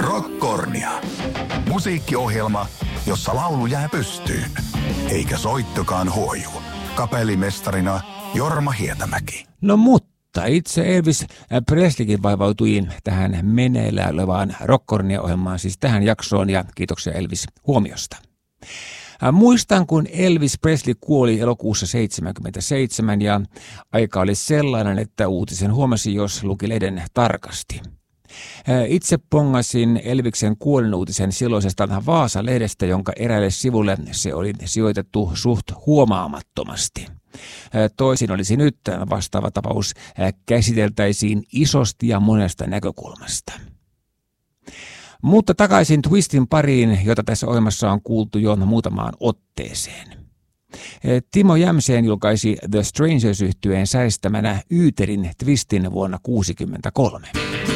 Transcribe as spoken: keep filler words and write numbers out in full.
Rockkornia. Musiikkiohjelma, jossa laulu jää pystyyn, eikä soittokaan huoju. Kapellimestarina Jorma Hietämäki. No mutta itse Elvis Presleykin vaivautui tähän meneillään olevaan Rockkornia-ohjelmaan, siis tähän jaksoon, ja kiitoksia Elvis huomiosta. Muistan, kun Elvis Presley kuoli elokuussa seitsemänkymmentäseitsemän ja aika oli sellainen, että uutisen huomasi, jos luki lehden tarkasti. Itse pongasin Elviksen kuolinuutisen silloisesta Vaasa-lehdestä, jonka eräille sivulle se oli sijoitettu suht huomaamattomasti. Toisin olisi nyt vastaava tapaus käsiteltäisiin isosti ja monesta näkökulmasta. Mutta takaisin Twistin pariin, jota tässä ohjelmassa on kuultu jo muutamaan otteeseen. Timo Jämseen julkaisi The Strangers-yhtyeen säestämänä Yyterin Twistin vuonna tuhatyhdeksänsataakuusikymmentäkolme.